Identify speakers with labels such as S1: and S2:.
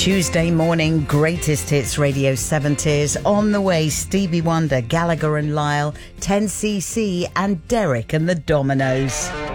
S1: Tuesday morning, greatest hits radio 70s. On the way, Stevie Wonder, Gallagher and Lyle, 10cc and Derek and the Dominoes.